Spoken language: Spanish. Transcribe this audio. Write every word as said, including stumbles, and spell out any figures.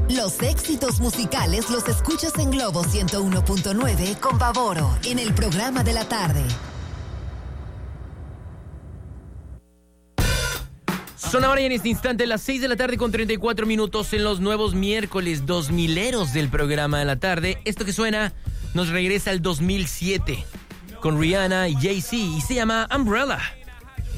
Los éxitos musicales los escuchas en Globo ciento uno punto nueve con Pavoro en el programa de la tarde. Son ahora y en este instante las seis de la tarde con treinta y cuatro minutos en los nuevos miércoles dos mileros del programa de la tarde. Esto que suena nos regresa al dos mil siete con Rihanna y Jay-Z y se llama Umbrella.